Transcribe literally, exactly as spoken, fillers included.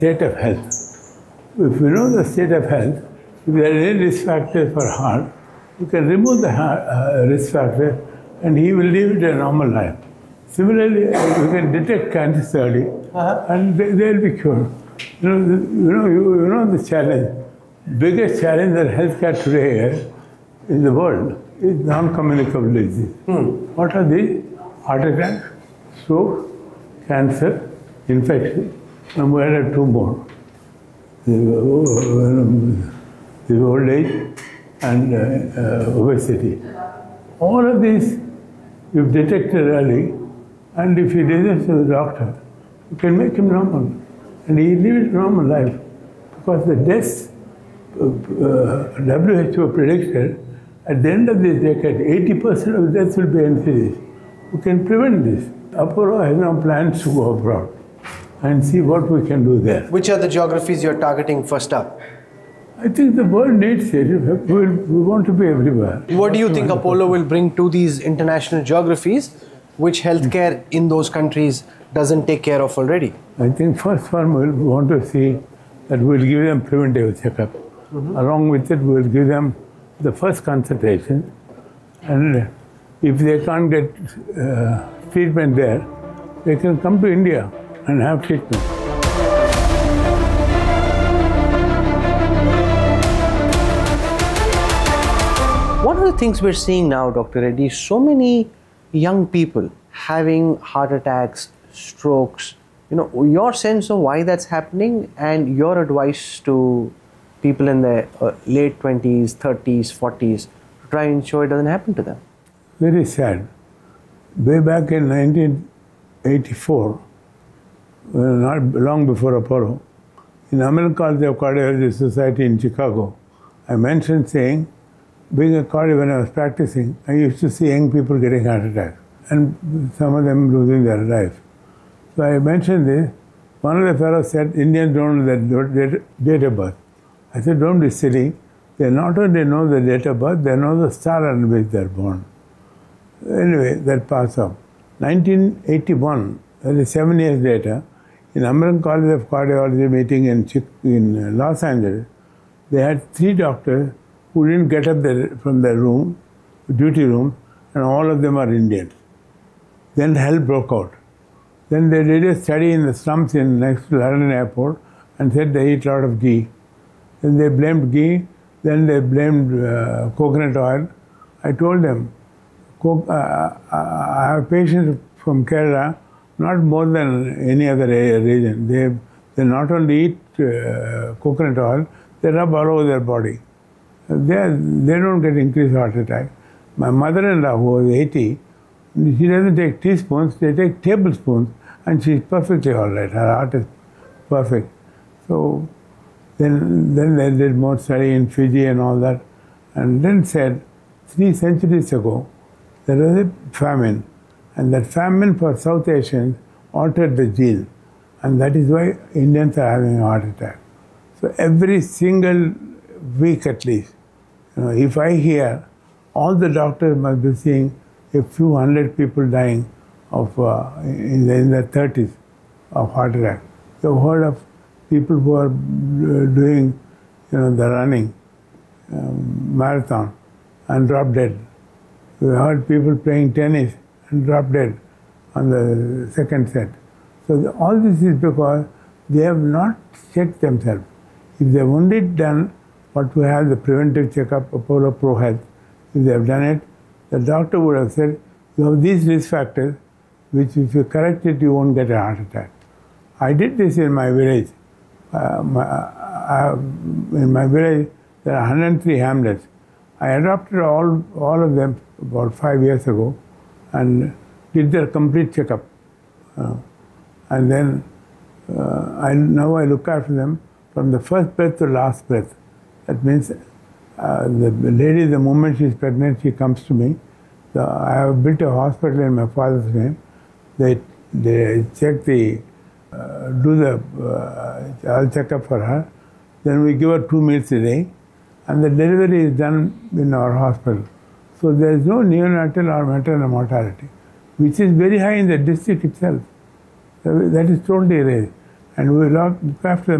State of health. If you know the state of health, if there are any risk factors for heart, you can remove the heart, uh, risk factor and he will live a normal life. Similarly, you can detect cancer early uh-huh. and they will be cured. You know, the, you know, you, you know the challenge. Biggest challenge that healthcare today in the world is non-communicable disease. Hmm. What are these? Heart attack, stroke, cancer, infection, and we added two more. The, the old age and uh, uh, obesity. All of these you've detected early, and if he listens to the doctor, you can make him normal. And he lives a normal life. Because the deaths, uh, uh, W H O predicted, at the end of this decade, eighty percent of deaths will be N C Ds. We can prevent this. Apollo has now plans to go abroad and see what we can do there. Which are the geographies you're targeting first up? I think the world needs it. We, we want to be everywhere. What do you think Apollo will bring to these international geographies, which healthcare in those countries doesn't take care of already? I think first one we'll want to see that we'll give them preventive checkup. Mm-hmm. Along with it, we'll give them the first consultation. And if they can't get uh, treatment there, they can come to India and have treatment. One of the things we're seeing now, Doctor Reddy, so many young people having heart attacks, strokes. You know, your sense of why that's happening and your advice to people in their uh, late twenties, thirties, forties to try and ensure it doesn't happen to them. Very sad. Way back in nineteen eighty-four, not long before Apollo, in American College of Cardiology Society in Chicago, I mentioned saying, being a cardiologist when I was practicing, I used to see young people getting heart attacks and some of them losing their life. So I mentioned this. One of the fellows said, Indians don't know their date of birth. I said, don't be silly. They not only know the date of birth, they know the star on which they're born. Anyway, that passed off. nineteen eighty-one, that is seven years later, in American College of Cardiology meeting in, in Los Angeles, they had three doctors who didn't get up their, from their room, duty room, and all of them are Indians. Then hell broke out. Then they did a study in the slums in next to London airport and said they eat a lot of ghee. Then they blamed ghee, then they blamed uh, coconut oil. I told them, Co uh, I have patients from Kerala, not more than any other region. They, they not only eat uh, coconut oil, they rub all over their body. They, they don't get increased heart attack. My mother-in-law, who was eighty, she doesn't take teaspoons, they take tablespoons, and she's perfectly all right. Her heart is perfect. So then, then they did more study in Fiji and all that, and then said, three centuries ago, there was a famine, and that famine for South Asians altered the gene, and that is why Indians are having a heart attack. So every single week at least, you know, if I hear, all the doctors must be seeing a few hundred people dying of uh, in, the, in their thirties of heart attack. You've heard of people who are doing, you know, the running um, marathon and drop dead. We heard people playing tennis and drop dead on the second set. So the, all this is because they have not checked themselves. If they have only done what we have, the preventive checkup, Apollo Pro Health, if they have done it, the doctor would have said, you have these risk factors, which if you correct it, you won't get a heart attack. I did this in my village. Uh, my, uh, in my village, there are one hundred three hamlets. I adopted all, all of them about five years ago and did their complete checkup. Uh, and then uh, I, now I look after them from the first breath to last breath. That means uh, the lady, the moment she's pregnant, she comes to me. The, I have built a hospital in my father's name. They, they check the, uh, do the uh, health checkup for her. Then we give her two meals a day. And the delivery is done in our hospital. So there is no neonatal or maternal mortality, which is very high in the district itself. That is totally raised. and we look after